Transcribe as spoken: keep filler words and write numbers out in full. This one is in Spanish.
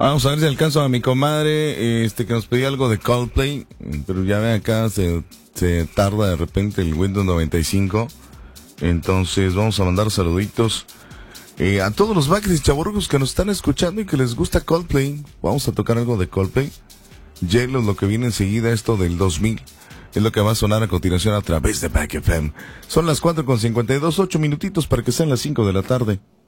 Vamos a ver si alcanzo a mi comadre, este, que nos pedía algo de Coldplay, pero ya ven acá, se, se tarda de repente el Windows noventa y cinco. Entonces vamos a mandar saluditos eh, a todos los Backstreet chavorrucos que nos están escuchando y que les gusta Coldplay. Vamos a tocar algo de Coldplay. Yellow, lo que viene enseguida, esto del dos mil, es lo que va a sonar a continuación a través de Back F M. Son las cuatro con cincuenta y dos, ocho minutitos para que sean las cinco de la tarde.